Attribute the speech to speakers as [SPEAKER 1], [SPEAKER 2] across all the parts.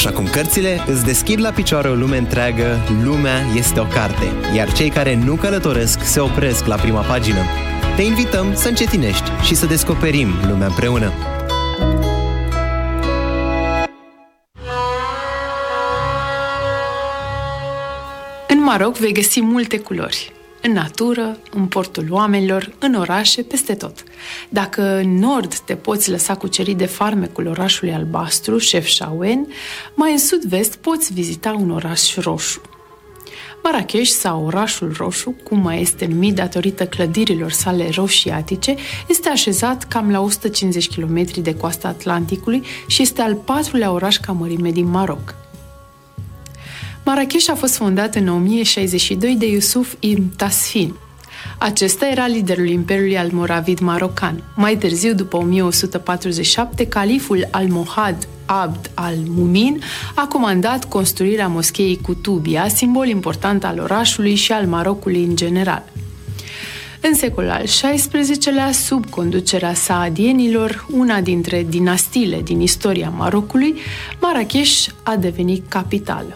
[SPEAKER 1] Așa cum cărțile îți deschid la picioare o lume întreagă, lumea este o carte, iar cei care nu călătoresc se opresc la prima pagină. Te invităm să încetinești și să descoperim lumea împreună.
[SPEAKER 2] În Maroc vei găsi multe culori. În natură, în portul oamenilor, în orașe, peste tot. Dacă în nord te poți lăsa cucerit de farmecul orașului albastru, Chefchaouen, mai în sud-vest poți vizita un oraș roșu. Marrakech, sau orașul roșu, cum mai este numit datorită clădirilor sale roșiatice, este așezat cam la 150 km de coasta Atlanticului și este al patrulea oraș ca mărime din Maroc. Marrakech a fost fondat în 1062 de Yusuf ibn Tasfin. Acesta era liderul Imperiului Almoravid marocan. Mai târziu, după 1147, califul Almohad Abd al-Mumin a comandat construirea moscheei Kutubia, simbol important al orașului și al Marocului în general. În secolul al XVI-lea, sub conducerea saadienilor, una dintre dinastiile din istoria Marocului, Marrakech a devenit capitală.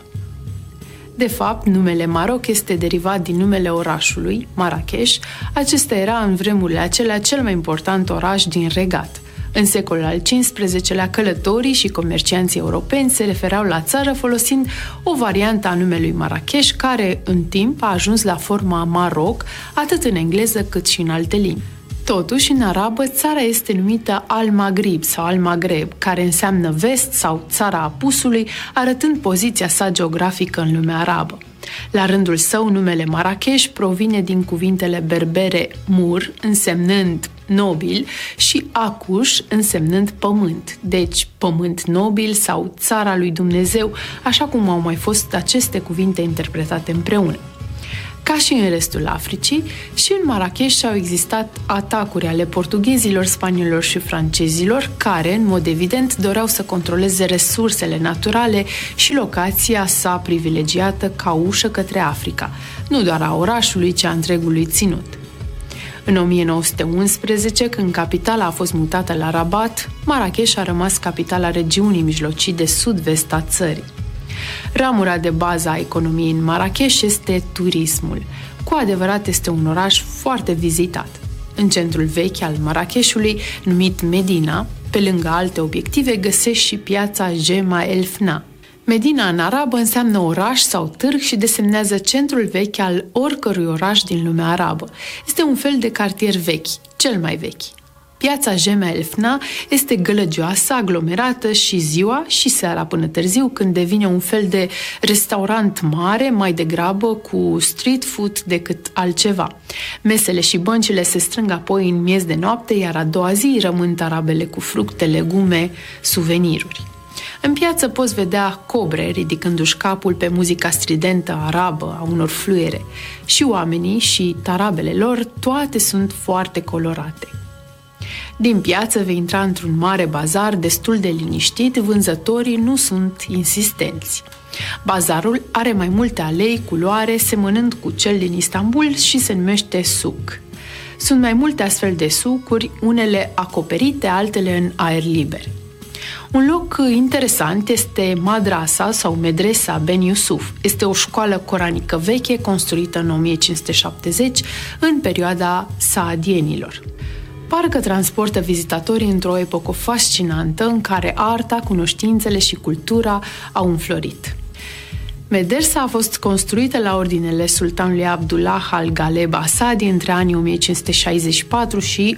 [SPEAKER 2] De fapt, numele Maroc este derivat din numele orașului, Marrakech. Acesta era în vremurile acelea cel mai important oraș din regat. În secolul al XV-lea, călătorii și comercianții europeni se refereau la țară folosind o variantă a numelui Marrakech, care în timp a ajuns la forma Maroc, atât în engleză cât și în alte limbi. Totuși, în arabă, țara este numită Al-Maghrib sau Al-Maghreb, care înseamnă vest sau țara apusului, arătând poziția sa geografică în lumea arabă. La rândul său, numele Marrakech provine din cuvintele berbere mur, însemnând nobil, și acuș, însemnând pământ, deci pământ nobil sau țara lui Dumnezeu, așa cum au mai fost aceste cuvinte interpretate împreună. Ca și în restul Africii, și în Marrakech au existat atacuri ale portughezilor, spaniolilor și francezilor, care, în mod evident, doreau să controleze resursele naturale și locația sa privilegiată ca ușă către Africa, nu doar a orașului, ci a întregului ținut. În 1911, când capitala a fost mutată la Rabat, Marrakech a rămas capitala regiunii mijlocii de sud-vest a țării. Ramura de bază a economiei în Marrakech este turismul. Cu adevărat este un oraș foarte vizitat. În centrul vechi al Marrakechului, numit Medina, pe lângă alte obiective, găsești și piața Gema El Fna. Medina în arabă înseamnă oraș sau târg și desemnează centrul vechi al oricărui oraș din lumea arabă. Este un fel de cartier vechi, cel mai vechi. Piața Gema El Fna este gălăgioasă, aglomerată și ziua și seara până târziu, când devine un fel de restaurant mare, mai degrabă cu street food decât altceva. Mesele și băncile se strâng apoi în miez de noapte, iar a doua zi rămân tarabele cu fructe, legume, suveniruri. În piață poți vedea cobre ridicându-și capul pe muzica stridentă arabă a unor fluiere. Și oamenii și tarabele lor, toate sunt foarte colorate. Din piață vei intra într-un mare bazar destul de liniștit, vânzătorii nu sunt insistenți. Bazarul are mai multe alei, culoare, semănând cu cel din Istanbul și se numește suc. Sunt mai multe astfel de sucuri, unele acoperite, altele în aer liber. Un loc interesant este Madrasa sau Medresa Ben Yusuf. Este o școală coranică veche construită în 1570 în perioada saadienilor. Parcă transportă vizitatorii într-o epocă fascinantă în care arta, cunoștințele și cultura au înflorit. Medresa a fost construită la ordinele sultanului Abdullah al-Ghaleb Asadi între anii 1564 și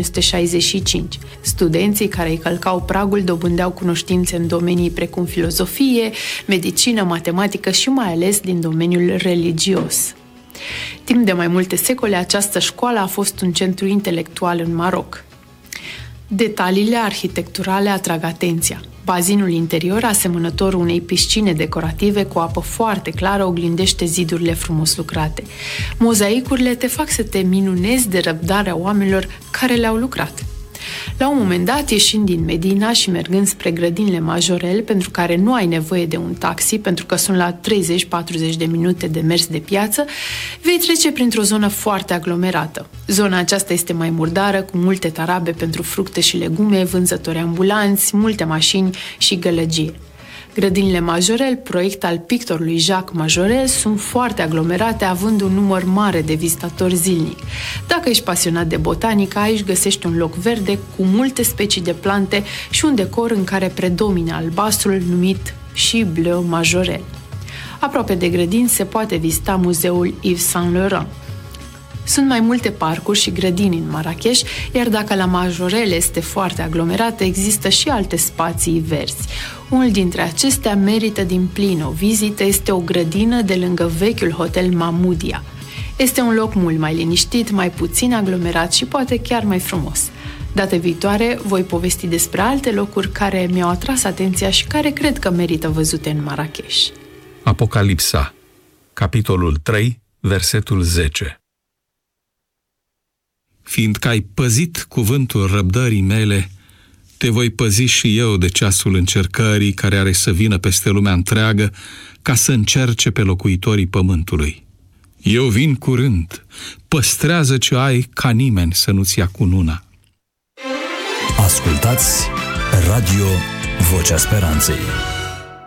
[SPEAKER 2] 1565. Studenții care îi călcau pragul dobândeau cunoștințe în domenii precum filozofie, medicină, matematică și mai ales din domeniul religios. Timp de mai multe secole, această școală a fost un centru intelectual în Maroc. Detaliile arhitecturale atrag atenția. Bazinul interior, asemănător unei piscine decorative cu apă foarte clară, oglindește zidurile frumos lucrate. Mozaicurile te fac să te minunezi de răbdarea oamenilor care le-au lucrat. La un moment dat, ieșind din Medina și mergând spre grădinile Majorel, pentru care nu ai nevoie de un taxi, pentru că sunt la 30-40 de minute de mers de piață, vei trece printr-o zonă foarte aglomerată. Zona aceasta este mai murdară, cu multe tarabe pentru fructe și legume, vânzători ambulanți, multe mașini și gălăgie. Grădinile Majorel, proiect al pictorului Jacques Majorel, sunt foarte aglomerate, având un număr mare de vizitatori zilnic. Dacă ești pasionat de botanică, aici găsești un loc verde cu multe specii de plante și un decor în care predomine albastrul numit și Bleu Majorel. Aproape de grădini se poate vizita muzeul Yves Saint Laurent. Sunt mai multe parcuri și grădini în Marrakech, iar dacă la Majorel este foarte aglomerată, există și alte spații verzi. Unul dintre acestea merită din plin o vizită, este o grădină de lângă vechiul hotel Mahmoudia. Este un loc mult mai liniștit, mai puțin aglomerat și poate chiar mai frumos. Data viitoare voi povesti despre alte locuri care mi-au atras atenția și care cred că merită văzute în Marrakech.
[SPEAKER 3] Apocalipsa, capitolul 3, versetul 10. Fiindcă ai păzit cuvântul răbdării mele, te voi păzi și eu de ceasul încercării care are să vină peste lumea întreagă ca să încerce pe locuitorii pământului. Eu vin curând, păstrează ce ai ca nimeni să nu-ți ia cununa.
[SPEAKER 4] Ascultați Radio Vocea Speranței.